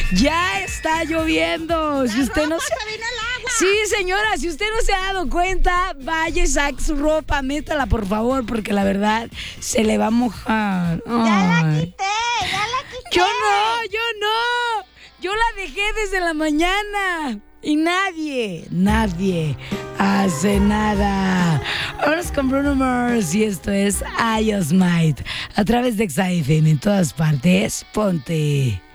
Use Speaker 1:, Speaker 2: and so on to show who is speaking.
Speaker 1: Ya está lloviendo. Si usted no se... Sí, señora, si usted no se ha dado cuenta, vaya y saque su ropa, métala, por favor, porque la verdad se le va a mojar.
Speaker 2: Ya la
Speaker 1: Ay.
Speaker 2: quité.
Speaker 1: Yo no. Yo la dejé desde la mañana. Y nadie hace nada. Vamos con Bruno Mars y esto es I Just Might. A través de XFM en todas partes, ponte